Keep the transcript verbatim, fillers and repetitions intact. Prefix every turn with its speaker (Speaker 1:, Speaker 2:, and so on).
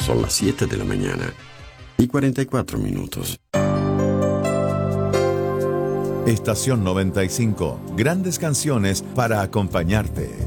Speaker 1: Son las siete de la mañana y cuarenta y cuatro minutos.
Speaker 2: Estación noventa y cinco. Grandes canciones para acompañarte.